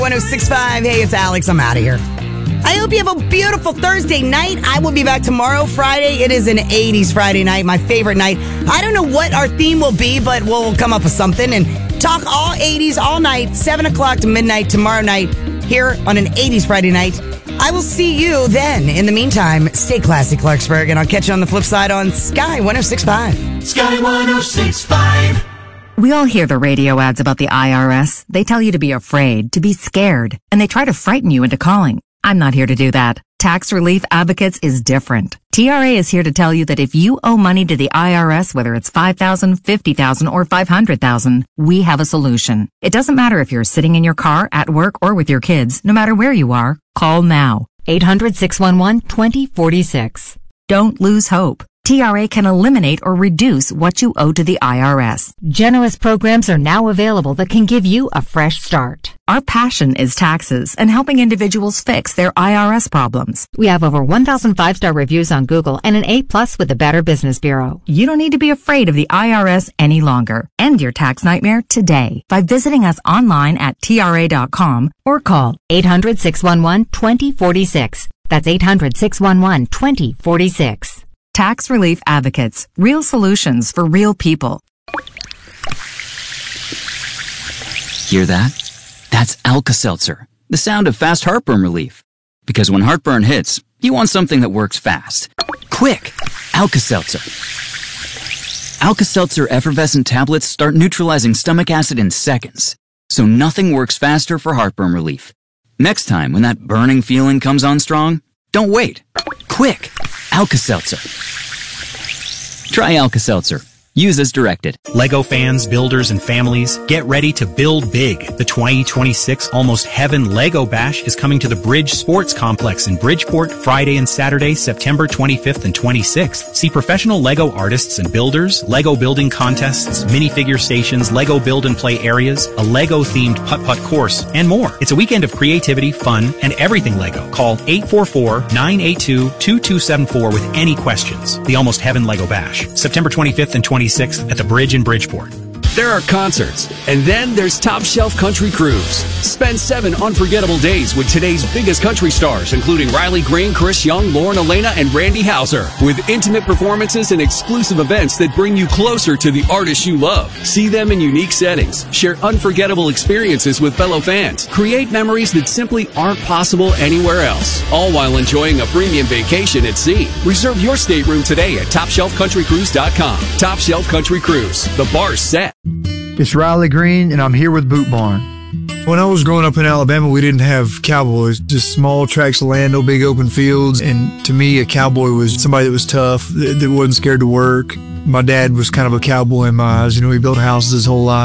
1065. Hey, it's Alex. I'm out of here. I hope you have a beautiful Thursday night. I will be back tomorrow, Friday. It is an 80s Friday night, my favorite night. I don't know what our theme will be, but we'll come up with something and talk all 80s all night, 7 o'clock to midnight tomorrow night here on an 80s Friday night. I will see you then. In the meantime, stay classy, Clarksburg, and I'll catch you on the flip side on Sky 1065. Sky 1065. We all hear the radio ads about the IRS. They tell you to be afraid, to be scared, and they try to frighten you into calling. I'm not here to do that. Tax Relief Advocates is different. TRA is here to tell you that if you owe money to the IRS, whether it's $5,000, $50,000, or $500,000, we have a solution. It doesn't matter if you're sitting in your car, at work, or with your kids. No matter where you are, call now. 800-611-2046. Don't lose hope. TRA can eliminate or reduce what you owe to the IRS. Generous programs are now available that can give you a fresh start. Our passion is taxes and helping individuals fix their IRS problems. We have over 1,000 5-star reviews on Google and an A+ with the Better Business Bureau. You don't need to be afraid of the IRS any longer. End your tax nightmare today by visiting us online at TRA.com or call 800-611-2046. That's 800-611-2046. Tax Relief Advocates. Real solutions for real people. Hear that? That's Alka-Seltzer, the sound of fast heartburn relief. Because when heartburn hits, you want something that works fast. Quick! Alka-Seltzer. Alka-Seltzer effervescent tablets start neutralizing stomach acid in seconds. So nothing works faster for heartburn relief. Next time when that burning feeling comes on strong, don't wait. Quick! Alka-Seltzer. Try Alka-Seltzer. Use as directed. Lego fans, builders, and families, get ready to build big. The 2026 Almost Heaven Lego Bash is coming to the Bridge Sports Complex in Bridgeport Friday and Saturday, September 25th and 26th. See professional Lego artists and builders, Lego building contests, minifigure stations, Lego build and play areas, a Lego-themed putt-putt course, and more. It's a weekend of creativity, fun, and everything Lego. Call 844-982-2274 with any questions. The Almost Heaven Lego Bash, September 25th and 26th at the Bridge in Bridgeport. There are concerts, and then there's Top Shelf Country Cruise. Spend 7 unforgettable days with today's biggest country stars, including Riley Green, Chris Young, Lauren Elena, and Randy Houser, with intimate performances and exclusive events that bring you closer to the artists you love. See them in unique settings, share unforgettable experiences with fellow fans, create memories that simply aren't possible anywhere else, all while enjoying a premium vacation at sea. Reserve your stateroom today at TopShelfCountryCruise.com. Top Shelf Country Cruise. The bar's set. It's Riley Green, and I'm here with Boot Barn. When I was growing up in Alabama, we didn't have cowboys, just small tracts of land, no big open fields. And to me, a cowboy was somebody that was tough, that wasn't scared to work. My dad was kind of a cowboy in my eyes. You know, he built houses his whole life.